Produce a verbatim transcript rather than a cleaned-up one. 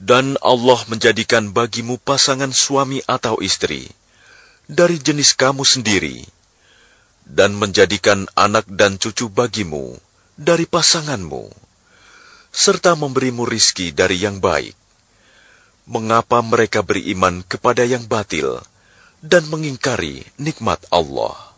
Dan Allah menjadikan bagimu pasangan suami atau istri dari jenis kamu sendiri, dan menjadikan anak dan cucu bagimu dari pasanganmu, serta memberimu rizki dari yang baik. Mengapa mereka beriman kepada yang batil dan mengingkari nikmat Allah?